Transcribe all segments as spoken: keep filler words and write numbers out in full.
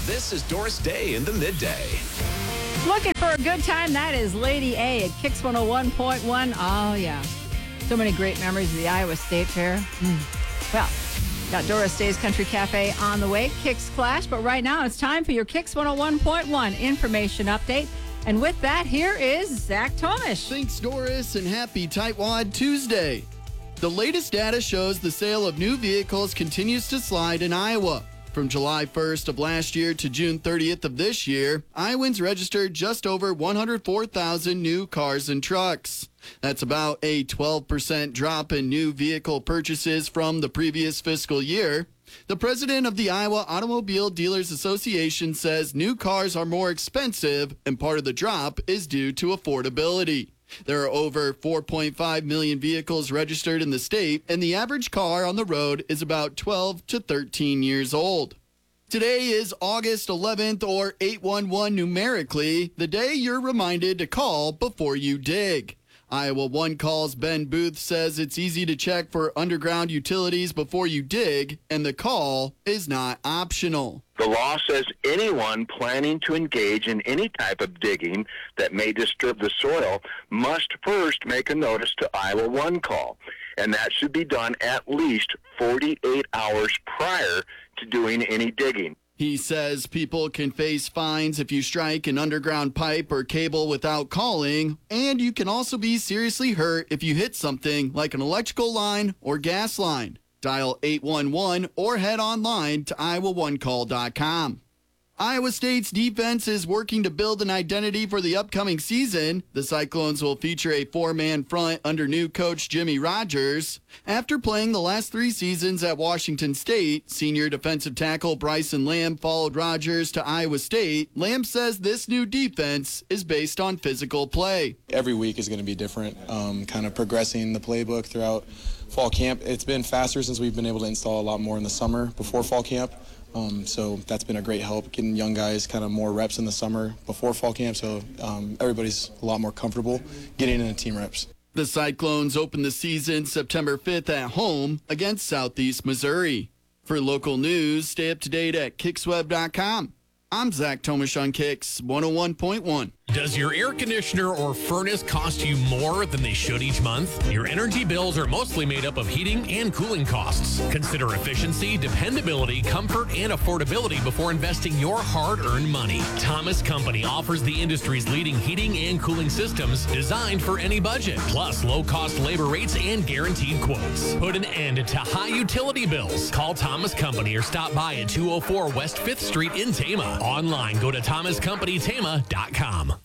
This is Doris Day in the Midday. Looking for a good time? That is Lady A at Kix one oh one point one. Oh, yeah. So many great memories of the Iowa State Fair. Mm. Well, got Doris Day's Country Cafe on the way, Kix Clash. But right now, it's time for your Kix one oh one point one information update. And with that, here is Zach Tomish. Thanks, Doris, and happy Tightwad Tuesday. The latest data shows the sale of new vehicles continues to slide in Iowa. From July first of last year to June thirtieth of this year, Iowans registered just over one hundred four thousand new cars and trucks. That's about a twelve percent drop in new vehicle purchases from the previous fiscal year. The president of the Iowa Automobile Dealers Association says new cars are more expensive, and part of the drop is due to affordability. There are over four point five million vehicles registered in the state, and the average car on the road is about twelve to thirteen years old. Today is August eleventh, or eight one one numerically, the day you're reminded to call before you dig. Iowa One Call's Ben Booth says it's easy to check for underground utilities before you dig, and the call is not optional. The law says anyone planning to engage in any type of digging that may disturb the soil must first make a notice to Iowa One Call, and that should be done at least forty-eight hours prior to doing any digging. He says people can face fines if you strike an underground pipe or cable without calling, and you can also be seriously hurt if you hit something like an electrical line or gas line. Dial eight one one or head online to iowa one call dot com. Iowa State's defense is working to build an identity for the upcoming season. The Cyclones will feature a four-man front under new coach Jimmy Rogers. After playing the last three seasons at Washington State, senior defensive tackle Bryson Lamb followed Rogers to Iowa State. Lamb says this new defense is based on physical play. Every week is going to be different, um, kind of progressing the playbook throughout fall camp. It's been faster since we've been able to install a lot more in the summer before fall camp. Um, so that's been a great help, getting young guys kind of more reps in the summer before fall camp. So um, everybody's a lot more comfortable getting into team reps. The Cyclones open the season September fifth at home against Southeast Missouri. For local news, stay up to date at kix web dot com. I'm Zach Tomish on Kix one oh one point one. Does your air conditioner or furnace cost you more than they should each month? Your energy bills are mostly made up of heating and cooling costs. Consider efficiency, dependability, comfort, and affordability before investing your hard-earned money. Thomas Company offers the industry's leading heating and cooling systems designed for any budget, plus low-cost labor rates and guaranteed quotes. Put an end to high utility bills. Call Thomas Company or stop by at two oh four West fifth Street in Tama. Online, go to thomas company tama dot com.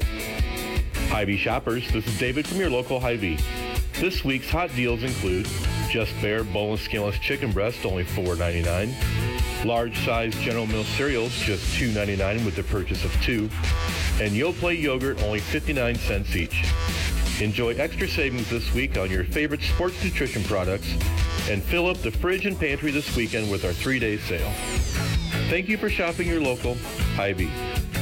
Hy-Vee shoppers, this is David from your local Hy-Vee. This week's hot deals include Just Bare boneless skinless chicken breast, only four ninety-nine. Large size General Mills cereals, just two ninety-nine with the purchase of two. And Yoplait yogurt, only fifty-nine cents each. Enjoy extra savings this week on your favorite sports nutrition products and fill up the fridge and pantry this weekend with our three-day sale. Thank you for shopping your local Hy-Vee.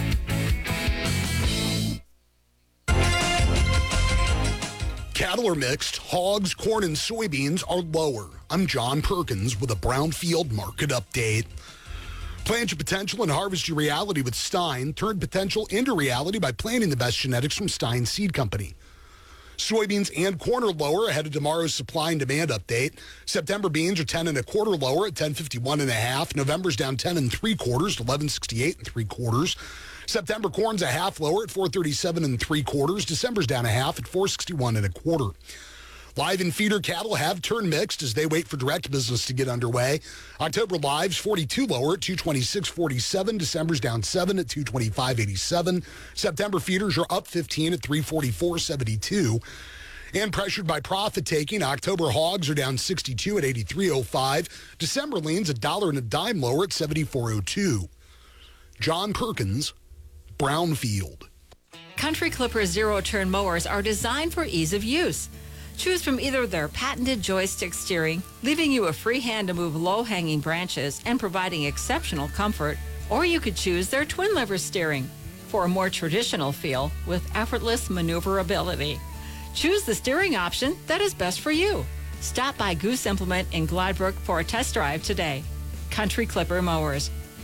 Cattle are mixed, hogs, corn, and soybeans are lower. I'm John Perkins with a Brownfield market update. Plant your potential and harvest your reality with Stein. Turn potential into reality by planting the best genetics from Stein Seed Company. Soybeans and corn are lower ahead of tomorrow's supply and demand update. September beans are ten and a quarter lower at ten fifty-one and a half. November's down ten and three quarters to eleven sixty-eight and three quarters. September corn's a half lower at four thirty-seven and three quarters. December's down a half at four sixty-one and a quarter. Live and feeder cattle have turned mixed as they wait for direct business to get underway. October lives forty-two lower at two twenty-six forty-seven. December's down seven at two twenty-five eighty-seven. September feeders are up fifteen at three forty-four seventy-two. And pressured by profit taking, October hogs are down sixty-two at eighty-three oh five. December leans a dollar and a dime lower at seventy-four oh two. John Perkins, Brownfield. Country Clipper zero-turn mowers are designed for ease of use. Choose from either their patented joystick steering, leaving you a free hand to move low-hanging branches and providing exceptional comfort, or you could choose their twin-lever steering for a more traditional feel with effortless maneuverability. Choose the steering option that is best for you. Stop by Goose Implement in Gladbrook for a test drive today. Country Clipper Mowers,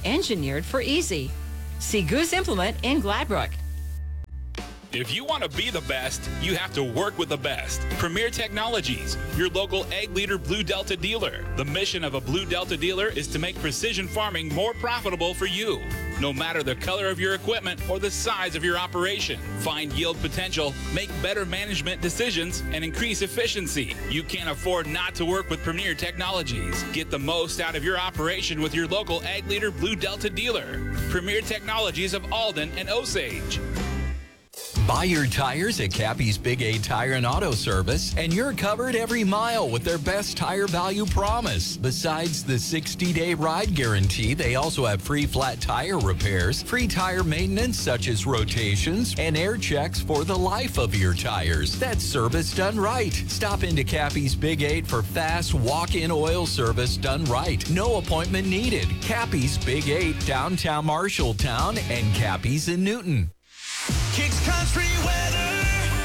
engineered for easy. See Goose Implement in Gladbrook. If you want to be the best, you have to work with the best. Premier Technologies, your local Ag Leader Blue Delta dealer. The mission of a Blue Delta dealer is to make precision farming more profitable for you. No matter the color of your equipment or the size of your operation, find yield potential, make better management decisions, and increase efficiency. You can't afford not to work with Premier Technologies. Get the most out of your operation with your local Ag Leader Blue Delta dealer. Premier Technologies of Alden and Osage. Buy your tires at Cappy's Big A Tire and Auto Service, and you're covered every mile with their best tire value promise. Besides the sixty-day ride guarantee, they also have free flat tire repairs, free tire maintenance such as rotations, and air checks for the life of your tires. That's service done right. Stop into Cappy's Big Eight for fast walk-in oil service done right. No appointment needed. Cappy's Big Eight, downtown Marshalltown, and Cappy's in Newton. Kicks Country weather.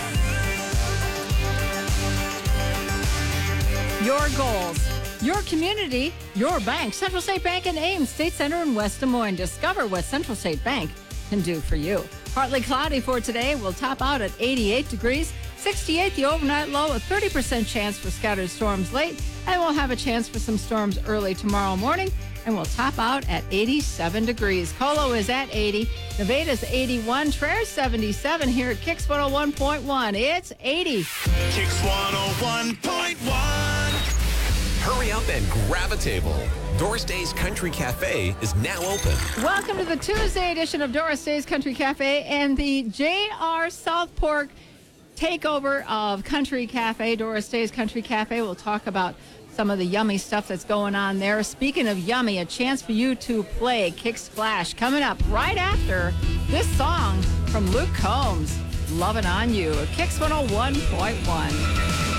Your goals, your community, your bank. Central State Bank in Ames, State Center in West Des Moines. Discover what Central State Bank can do for you. Partly cloudy for today. We'll top out at eighty-eight degrees. sixty-eight the overnight low. A thirty percent chance for scattered storms late. And we'll have a chance for some storms early tomorrow morning. And we'll top out at eighty-seven degrees. Colo is at eighty. Nevada's eighty-one. Traer's seventy-seven here at Kicks one oh one point one. It's eighty. Kicks one oh one point one. Hurry up and grab a table. Doris Day's Country Cafe is now open. Welcome to the Tuesday edition of Doris Day's Country Cafe and the J R Southport takeover of Country Cafe. Doris Day's Country Cafe. We'll talk about some of the yummy stuff that's going on there. Speaking of yummy, a chance for you to play Kick Splash coming up right after this song from Luke Combs, Lovin' on You, Kicks one oh one point one.